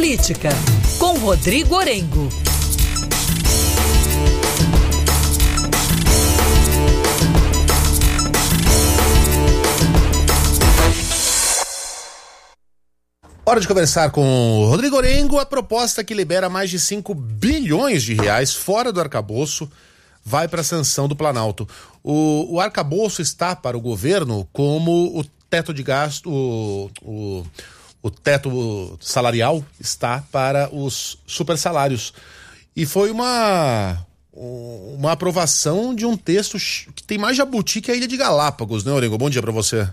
Política, com Rodrigo Orengo. Hora de conversar com o Rodrigo Orengo. A proposta que libera mais de 5 bilhões de reais fora do arcabouço vai para a sanção do Planalto. O arcabouço está para o governo como o teto de gasto, o teto salarial está para os supersalários. E foi uma aprovação de um texto que tem mais jabuti que a Ilha de Galápagos, né, Orengo? Bom dia para você.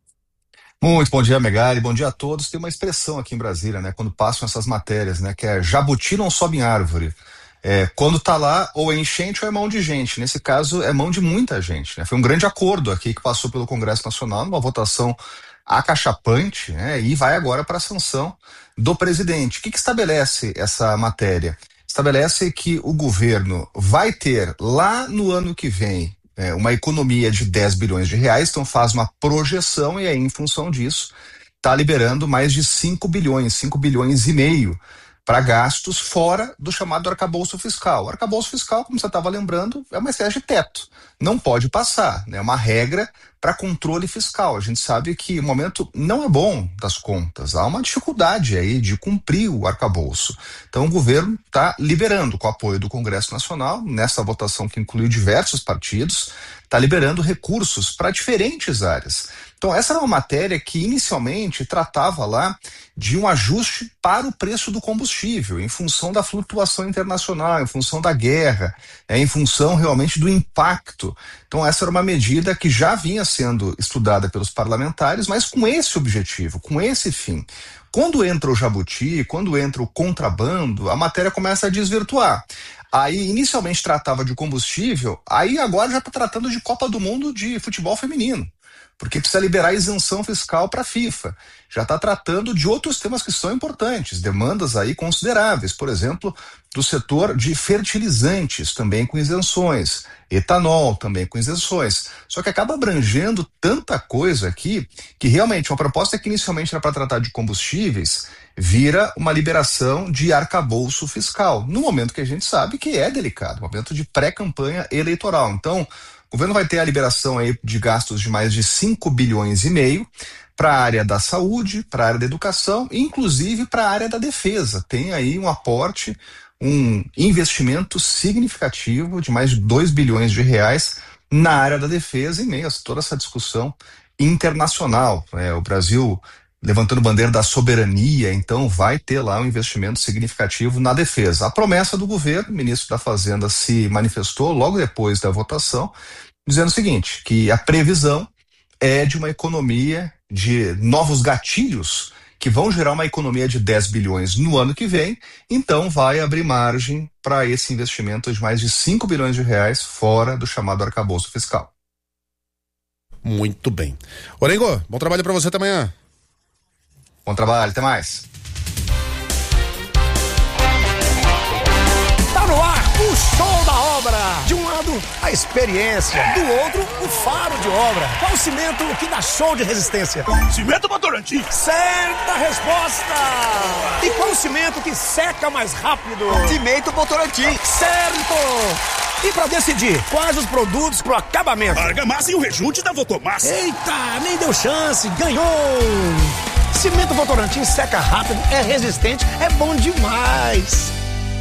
Muito bom dia, Megali, bom dia a todos. Tem uma expressão aqui em Brasília, né, quando passam essas matérias, né, que é jabuti não sobe em árvore. Quando tá lá, ou é enchente ou é mão de gente. Nesse caso, é mão de muita gente, né? Foi um grande acordo aqui que passou pelo Congresso Nacional, numa votação acachapante, né, e vai agora para a sanção do presidente. O que estabelece essa matéria? Estabelece que o governo vai ter, lá no ano que vem, uma economia de 10 bilhões de reais, então faz uma projeção e aí, em função disso, está liberando mais de 5 bilhões e meio para gastos fora do chamado arcabouço fiscal. O arcabouço fiscal, como você estava lembrando, é uma espécie de teto. Não pode passar, né? É uma regra para controle fiscal. A gente sabe que o momento não é bom das contas. Há uma dificuldade aí de cumprir o arcabouço. Então o governo está liberando, com o apoio do Congresso Nacional, nessa votação que incluiu diversos partidos, está liberando recursos para diferentes áreas. Então essa era uma matéria que inicialmente tratava lá de um ajuste para o preço do combustível, em função da flutuação internacional, em função da guerra, em função realmente do impacto. Então essa era uma medida que já vinha sendo estudada pelos parlamentares, mas com esse objetivo, com esse fim. Quando entra o jabuti, quando entra o contrabando, a matéria começa a desvirtuar. Aí inicialmente tratava de combustível, aí agora já está tratando de Copa do Mundo de futebol feminino, porque precisa liberar isenção fiscal para a FIFA. Já está tratando de outros temas que são importantes, demandas aí consideráveis, por exemplo, do setor de fertilizantes, também com isenções, etanol, também com isenções. Só que acaba abrangendo tanta coisa aqui, que realmente uma proposta que inicialmente era para tratar de combustíveis, vira uma liberação de arcabouço fiscal, no momento que a gente sabe que é delicado, momento de pré-campanha eleitoral. Então, o governo vai ter a liberação aí de gastos de mais de 5 bilhões e meio para a área da saúde, para a área da educação e inclusive para a área da defesa. Tem aí um aporte, um investimento significativo de mais de 2 bilhões de reais na área da defesa em meio a toda essa discussão internacional. O Brasil levantando bandeira da soberania, então vai ter lá um investimento significativo na defesa. A promessa do governo, o ministro da Fazenda se manifestou logo depois da votação, dizendo o seguinte, que a previsão é de uma economia de novos gatilhos que vão gerar uma economia de 10 bilhões no ano que vem, então vai abrir margem para esse investimento de mais de 5 bilhões de reais fora do chamado arcabouço fiscal. Muito bem. Orengo, bom trabalho para você até amanhã. Bom trabalho, até mais. Tá no ar o show da obra. De um lado, a experiência. Do outro, o faro de obra. Qual o cimento que dá show de resistência? Cimento Votorantim. Certa resposta. E qual o cimento que seca mais rápido? Cimento Votorantim. Certo. E pra decidir quais os produtos pro acabamento? Argamassa e o rejunte da Votomassa. Eita, nem deu chance. Ganhou. Cimento Votorantim seca rápido, é resistente, é bom demais.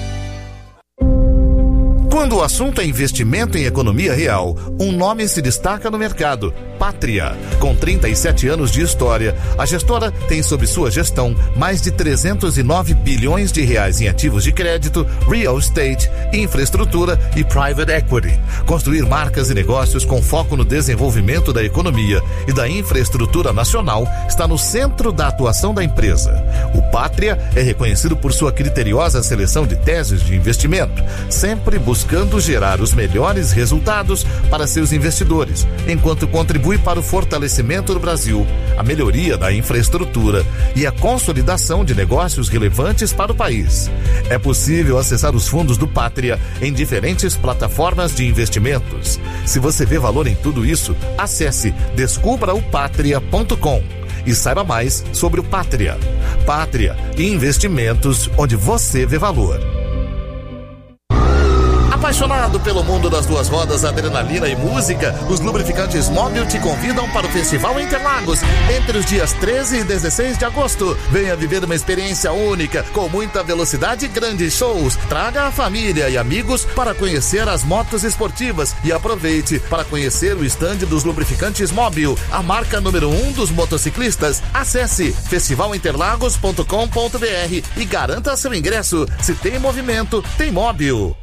Quando o assunto é investimento em economia real, um nome se destaca no mercado: Pátria. Com 37 anos de história, a gestora tem sob sua gestão mais de 309 bilhões de reais em ativos de crédito, real estate, infraestrutura e private equity. Construir marcas e negócios com foco no desenvolvimento da economia e da infraestrutura nacional está no centro da atuação da empresa. O Pátria é reconhecido por sua criteriosa seleção de teses de investimento, sempre buscando gerar os melhores resultados para seus investidores, enquanto contribui para o fortalecimento do Brasil, a melhoria da infraestrutura e a consolidação de negócios relevantes para o país. É possível acessar os fundos do Pátria em diferentes plataformas de investimentos. Se você vê valor em tudo isso, acesse descubraopatria.com e saiba mais sobre o Pátria. Pátria, investimentos onde você vê valor. Apaixonado pelo mundo das duas rodas, adrenalina e música, os lubrificantes Móbil te convidam para o Festival Interlagos entre os dias 13 e 16 de agosto. Venha viver uma experiência única, com muita velocidade e grandes shows. Traga a família e amigos para conhecer as motos esportivas e aproveite para conhecer o estande dos lubrificantes Móbil, a marca número 1 dos motociclistas. Acesse festivalinterlagos.com.br e garanta seu ingresso. Se tem movimento, tem Móbil.